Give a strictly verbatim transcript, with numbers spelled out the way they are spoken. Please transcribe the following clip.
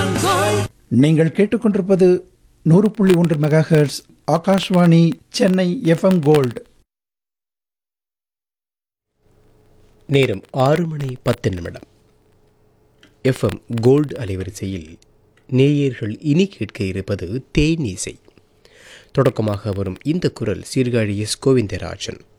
நீங்கள் கேட்டுக்கொண்டிருப்பது நூறு புள்ளி ஒன்று mega hertz Akashvani Chennai FM gold. நேரம் ஆறு மணி பத்து நிமிடம். எஃப்எம் கோல்டு அலைவரிசையில் நேயர்கள் இனி கேட்க இருப்பது தேனீசை. தொடக்கமாக வரும் இந்த குரல் சீர்காழி எஸ் கோவிந்தராஜன்.